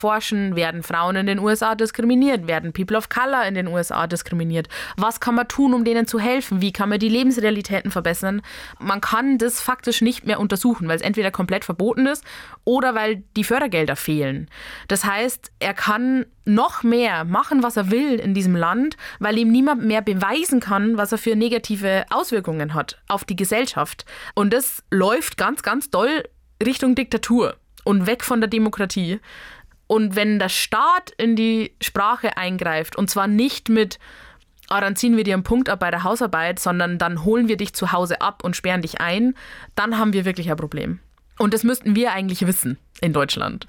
forschen, werden Frauen in den USA diskriminiert, werden People of Color in den USA diskriminiert. Was kann man tun, um denen zu helfen? Wie kann man die Lebensrealitäten verbessern? Man kann das faktisch nicht mehr untersuchen, weil es entweder komplett verboten ist oder weil die Fördergelder fehlen. Das heißt, er kann noch mehr machen, was er will in diesem Land, weil ihm niemand mehr beweisen kann, was er für negative Auswirkungen hat auf die Gesellschaft. Und das läuft ganz, ganz doll Richtung Diktatur und weg von der Demokratie. Und wenn der Staat in die Sprache eingreift, und zwar nicht mit, dann ziehen wir dir einen Punkt ab bei der Hausarbeit, sondern dann holen wir dich zu Hause ab und sperren dich ein, dann haben wir wirklich ein Problem. Und das müssten wir eigentlich wissen in Deutschland.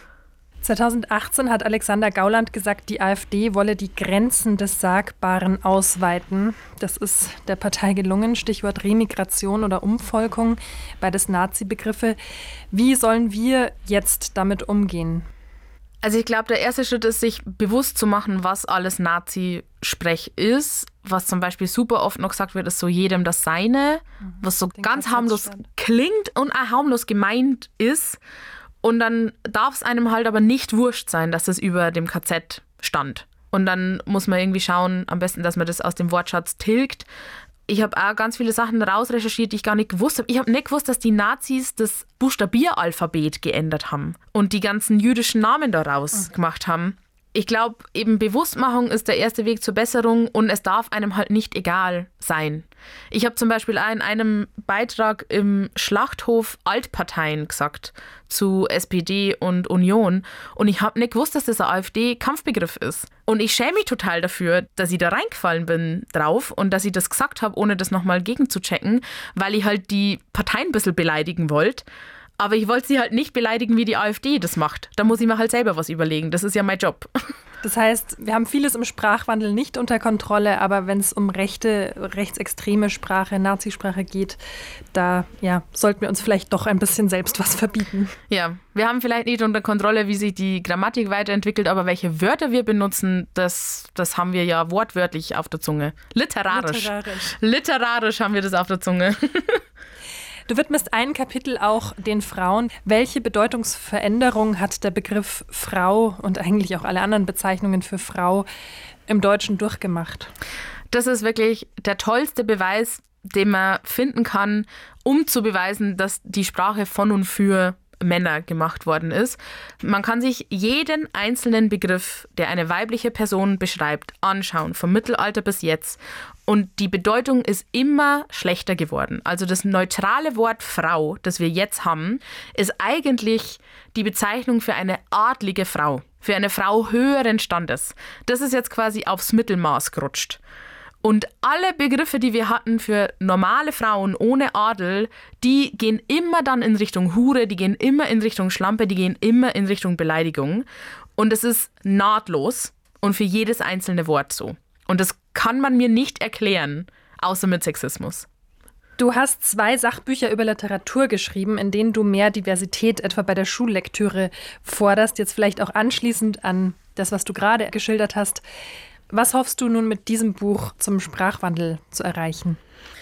2018 hat Alexander Gauland gesagt, die AfD wolle die Grenzen des Sagbaren ausweiten. Das ist der Partei gelungen. Stichwort Remigration oder Umvolkung, beides Nazi-Begriffe. Wie sollen wir jetzt damit umgehen? Also ich glaube, der erste Schritt ist, sich bewusst zu machen, was alles Nazi-Sprech ist. Was zum Beispiel super oft noch gesagt wird, ist so jedem das Seine, was so ganz harmlos klingt und auch harmlos gemeint ist. Und dann darf es einem halt aber nicht wurscht sein, dass das über dem KZ stand. Und dann muss man irgendwie schauen, am besten, dass man das aus dem Wortschatz tilgt. Ich habe auch ganz viele Sachen rausrecherchiert, die ich gar nicht gewusst habe. Ich habe nicht gewusst, dass die Nazis das Buchstabieralphabet geändert haben und die ganzen jüdischen Namen daraus gemacht haben. Ich glaube, eben Bewusstmachung ist der erste Weg zur Besserung und es darf einem halt nicht egal sein. Ich habe zum Beispiel auch in einem Beitrag im Schlachthof Altparteien gesagt zu SPD und Union und ich habe nicht gewusst, dass das ein AfD-Kampfbegriff ist. Und ich schäme mich total dafür, dass ich da reingefallen bin drauf und dass ich das gesagt habe, ohne das nochmal gegenzuchecken, weil ich halt die Parteien ein bisschen beleidigen wollte. Aber ich wollte sie halt nicht beleidigen, wie die AfD das macht. Da muss ich mir halt selber was überlegen. Das ist ja mein Job. Das heißt, wir haben vieles im Sprachwandel nicht unter Kontrolle, aber wenn es um rechtsextreme Sprache, Nazisprache geht, da sollten wir uns vielleicht doch ein bisschen selbst was verbieten. Ja, wir haben vielleicht nicht unter Kontrolle, wie sich die Grammatik weiterentwickelt, aber welche Wörter wir benutzen, das haben wir ja wortwörtlich auf der Zunge. Literarisch haben wir das auf der Zunge. Du widmest ein Kapitel auch den Frauen. Welche Bedeutungsveränderung hat der Begriff Frau und eigentlich auch alle anderen Bezeichnungen für Frau im Deutschen durchgemacht? Das ist wirklich der tollste Beweis, den man finden kann, um zu beweisen, dass die Sprache von und für Männer gemacht worden ist. Man kann sich jeden einzelnen Begriff, der eine weibliche Person beschreibt, anschauen, vom Mittelalter bis jetzt. Und die Bedeutung ist immer schlechter geworden. Also das neutrale Wort Frau, das wir jetzt haben, ist eigentlich die Bezeichnung für eine adlige Frau, für eine Frau höheren Standes. Das ist jetzt quasi aufs Mittelmaß gerutscht. Und alle Begriffe, die wir hatten für normale Frauen ohne Adel, die gehen immer dann in Richtung Hure, die gehen immer in Richtung Schlampe, die gehen immer in Richtung Beleidigung. Und es ist nahtlos und für jedes einzelne Wort so. Und das kann man mir nicht erklären, außer mit Sexismus. Du hast 2 Sachbücher über Literatur geschrieben, in denen du mehr Diversität etwa bei der Schullektüre forderst. Jetzt vielleicht auch anschließend an das, was du gerade geschildert hast. Was hoffst du nun mit diesem Buch zum Sprachwandel zu erreichen?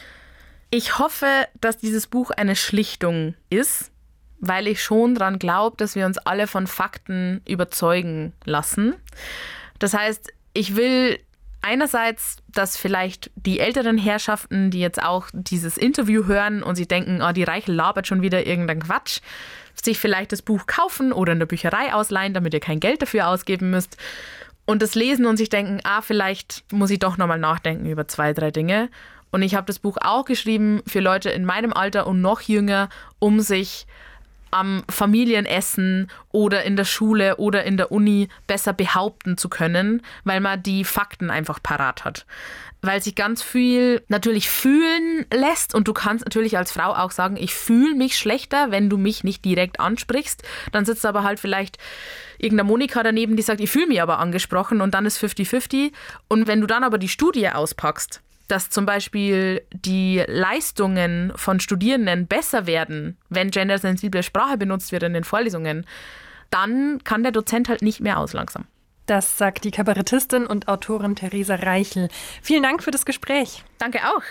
Ich hoffe, dass dieses Buch eine Schlichtung ist, weil ich schon daran glaube, dass wir uns alle von Fakten überzeugen lassen. Das heißt, ich will einerseits, dass vielleicht die älteren Herrschaften, die jetzt auch dieses Interview hören und sie denken, die Reichel labert schon wieder irgendeinen Quatsch, sich vielleicht das Buch kaufen oder in der Bücherei ausleihen, damit ihr kein Geld dafür ausgeben müsst. Und das lesen und sich denken, vielleicht muss ich doch nochmal nachdenken über 2, 3 Dinge. Und ich habe das Buch auch geschrieben für Leute in meinem Alter und noch jünger, um sich am Familienessen oder in der Schule oder in der Uni besser behaupten zu können, weil man die Fakten einfach parat hat. Weil sich ganz viel natürlich fühlen lässt und du kannst natürlich als Frau auch sagen, ich fühle mich schlechter, wenn du mich nicht direkt ansprichst. Dann sitzt aber halt vielleicht irgendeine Monika daneben, die sagt, ich fühle mich aber angesprochen und dann ist 50-50. Und wenn du dann aber die Studie auspackst, dass zum Beispiel die Leistungen von Studierenden besser werden, wenn gendersensible Sprache benutzt wird in den Vorlesungen, dann kann der Dozent halt nicht mehr aus langsam. Das sagt die Kabarettistin und Autorin Theresa Reichel. Vielen Dank für das Gespräch. Danke auch.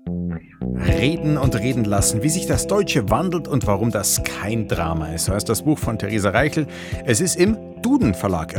Reden und reden lassen, wie sich das Deutsche wandelt und warum das kein Drama ist. So heißt das Buch von Theresa Reichel. Es ist im Duden Verlag